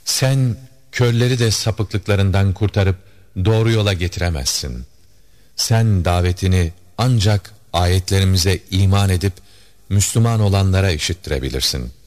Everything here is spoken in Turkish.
Sen körleri de sapıklıklarından kurtarıp doğru yola getiremezsin. Sen davetini ancak ayetlerimize iman edip Müslüman olanlara işittirebilirsin.